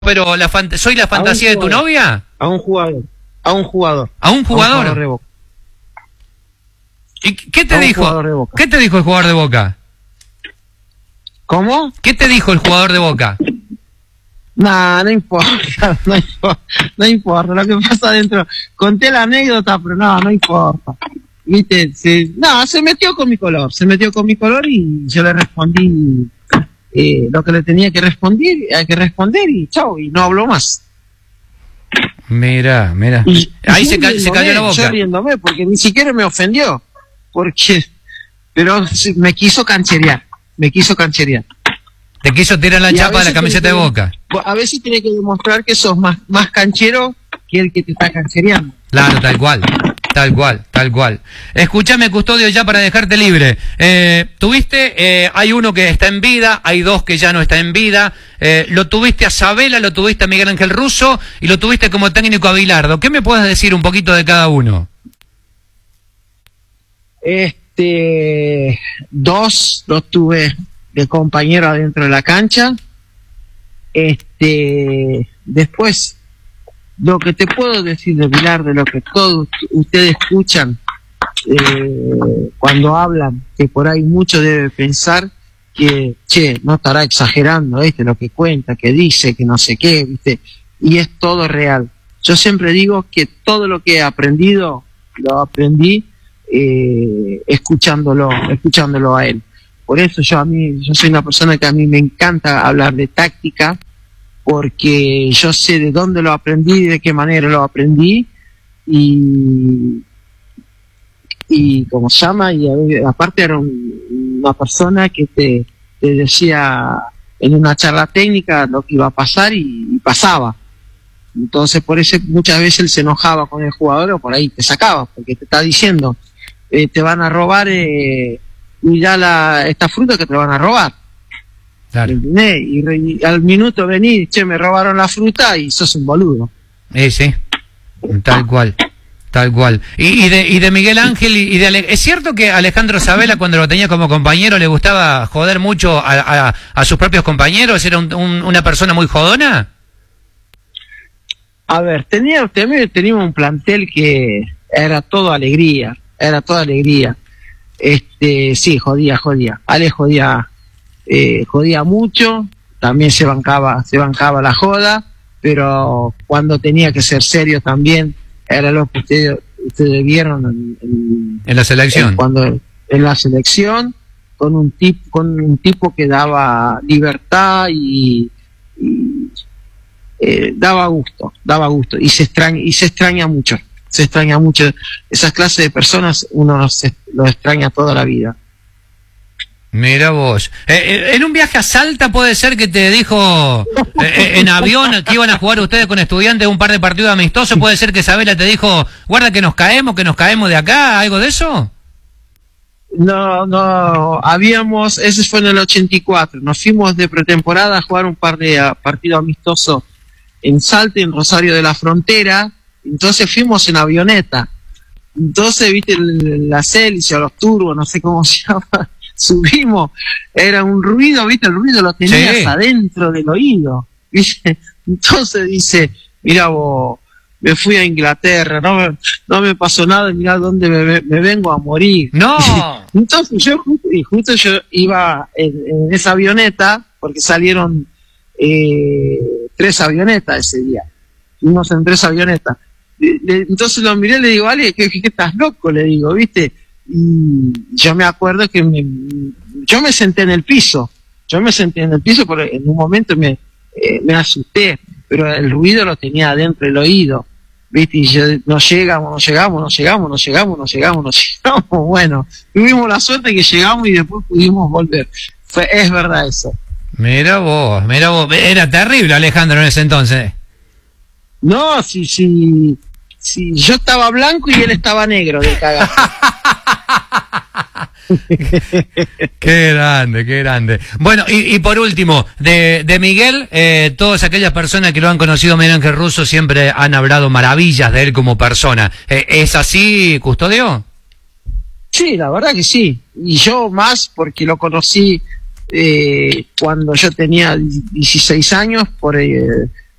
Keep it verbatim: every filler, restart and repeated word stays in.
Pero la fant ¿soy la fantasía de tu novia? A un jugador. A un jugador. ¿A un jugador? A un jugador de Boca. ¿Y qué te a un dijo? jugador de Boca. ¿Qué te dijo el jugador de Boca? ¿Cómo? ¿Qué te dijo el jugador de Boca? Nah, no importa, no importa, no importa, lo que pasa adentro. Conté la anécdota, pero no, no importa. Viste, se, no, se metió con mi color, se metió con mi color y yo le respondí eh, lo que le tenía que responder, hay que responder y chao, y no habló más. Mira, mira. Y, Ahí y se, ca se cayó la boca. Yo riéndome, porque ni siquiera me ofendió, porque, pero me quiso cancherear, me quiso cancherear. Te quiso tirar la Y chapa de la camiseta que, de Boca. A veces tiene que demostrar que sos más, más canchero que el que te está canchereando. Claro, tal cual, tal cual, tal cual. Escúchame, Custodio, ya para dejarte libre. Eh, tuviste, eh, hay uno que está en vida, hay dos que ya no está en vida. Eh, lo tuviste a Sabela, lo tuviste a Miguel Ángel Russo y lo tuviste como técnico a Bilardo. ¿Qué me puedes decir un poquito de cada uno? Este, dos los tuve de compañero adentro de la cancha. Este, después, lo que te puedo decir de Bilardo, de lo que todos ustedes escuchan eh, cuando hablan, que por ahí mucho debe pensar que, che, no estará exagerando, ¿viste? Lo que cuenta, que dice, que no sé qué, ¿viste? Y es todo real. Yo siempre digo que todo lo que he aprendido, lo aprendí eh, escuchándolo, escuchándolo a él. Por eso yo a mí, yo soy una persona que a mí me encanta hablar de táctica, porque yo sé de dónde lo aprendí, de qué manera lo aprendí, y, y ¿cómo se llama? Y aparte era un, una persona que te, te decía en una charla técnica lo que iba a pasar y, y pasaba. Entonces por eso muchas veces él se enojaba con el jugador o por ahí te sacaba, porque te está diciendo, eh, te van a robar... Eh, y ya la, esta fruta que te van a robar. Claro. Y, y al minuto venís, che, me robaron la fruta y sos un boludo. Eh, sí, tal cual, tal cual. Y, y, de, y de Miguel Ángel, y de Ale... ¿es cierto que Alejandro Sabela, cuando lo tenía como compañero, le gustaba joder mucho a, a, a sus propios compañeros? ¿Era un, un, una persona muy jodona? A ver, tenía, teníamos un plantel que era todo alegría, era toda alegría. Este, sí, jodía, jodía. Ale jodía, eh, jodía mucho, también se bancaba, se bancaba la joda, pero cuando tenía que ser serio también, era lo que ustedes, ustedes vieron en, en, en la selección. En, cuando, en la selección, con un tipo, con un tipo que daba libertad y, y eh, daba gusto, daba gusto, y se extraña, y se extraña mucho. Se extraña mucho. Esas clases de personas uno los, los extraña toda la vida. Mira vos. Eh, en un viaje a Salta puede ser que te dijo eh, en avión que iban a jugar ustedes con Estudiantes un par de partidos amistosos. Puede ser que Sabela te dijo, guarda que nos caemos, que nos caemos de acá, algo de eso. No, no, habíamos, ese fue en el ochenta y cuatro. Nos fuimos de pretemporada a jugar un par de uh, partidos amistosos en Salta, en Rosario de la Frontera. Entonces fuimos en avioneta. Entonces, viste, las hélices o los turbos, no sé cómo se llama, subimos. Era un ruido, viste, el ruido lo tenías sí. adentro del oído, ¿viste? Entonces dice, mira vos, me fui a Inglaterra, no me, no me pasó nada, mirá dónde me, me vengo a morir. ¡No! Entonces yo, justo, justo yo iba en, en esa avioneta, porque salieron eh, tres avionetas ese día. Fuimos en tres avionetas. Entonces lo miré y le digo, Ale, ¿qué, qué, qué estás loco? Le digo, ¿viste? Y yo me acuerdo que me, yo me senté en el piso. Yo me senté en el piso porque en un momento me, eh, me asusté, pero el ruido lo tenía adentro del oído. ¿Viste? Y yo, no llegamos, no llegamos, no llegamos, no llegamos, no llegamos, no llegamos. Bueno, tuvimos la suerte que llegamos y después pudimos volver. Fue, es verdad eso. Mira vos, mira vos. Era terrible Alejandro en ese entonces. No, si, si, si yo estaba blanco y él estaba negro de cagazo. Qué grande, qué grande. Bueno, y, y por último, de, de Miguel, eh, todas aquellas personas que lo han conocido, Miguel Ángel Russo, siempre han hablado maravillas de él como persona. Eh, ¿Es así, Custodio? Sí, la verdad que sí. Y yo más porque lo conocí eh, cuando yo tenía dieciséis años por... Eh,